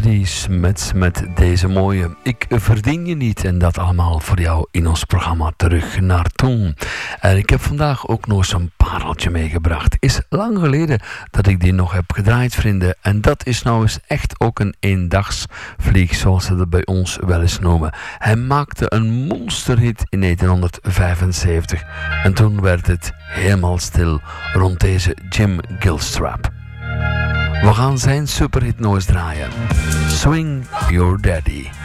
Anthony Smith met deze mooie Ik verdien je niet. En dat allemaal voor jou in ons programma Terug naar Toen. En ik heb vandaag ook nog eens een pareltje meegebracht. Is lang geleden dat ik die nog heb gedraaid, vrienden. En dat is nou eens echt ook een eendagsvlieg, zoals ze dat bij ons wel eens noemen. Hij maakte een monsterhit in 1975. En toen werd het helemaal stil rond deze Jim Gilstrap. We gaan zijn superhit nog eens draaien. Swing Your Daddy.